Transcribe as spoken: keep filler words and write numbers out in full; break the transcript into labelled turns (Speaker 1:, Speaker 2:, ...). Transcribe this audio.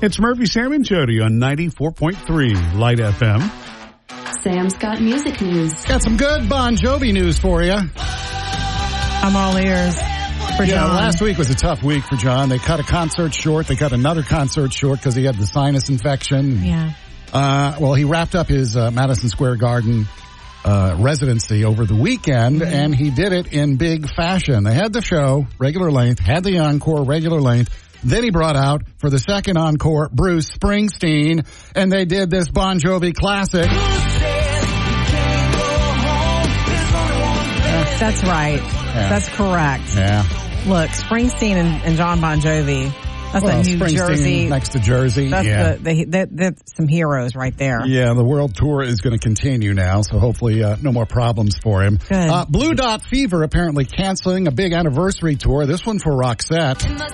Speaker 1: It's Murphy, Sam, and Jody on ninety-four point three Light F M.
Speaker 2: Sam's got music news.
Speaker 3: Got some good Bon Jovi news for you.
Speaker 4: I'm all ears for
Speaker 3: yeah,
Speaker 4: John.
Speaker 3: Last week was a tough week for John. They cut a concert short. They cut another concert short because he had the sinus infection.
Speaker 4: Yeah.
Speaker 3: Uh, well, he wrapped up his uh, Madison Square Garden uh, residency over the weekend, mm-hmm. and he did it in big fashion. They had the show, regular length, had the encore, regular length. Then he brought out, for the second encore, Bruce Springsteen, and they did this Bon Jovi classic.
Speaker 4: That's right.
Speaker 3: Yeah.
Speaker 4: That's correct.
Speaker 3: Yeah.
Speaker 4: Look, Springsteen and, and John Bon Jovi, that's
Speaker 3: well,
Speaker 4: a New
Speaker 3: Springsteen
Speaker 4: Jersey.
Speaker 3: Next to Jersey.
Speaker 4: That's
Speaker 3: yeah.
Speaker 4: the, the, that, that's some heroes right there.
Speaker 3: Yeah, the world tour is going to continue now, so hopefully uh, no more problems for him.
Speaker 4: Good.
Speaker 3: Uh, Blue Dot Fever apparently canceling a big anniversary tour, this one for Roxette.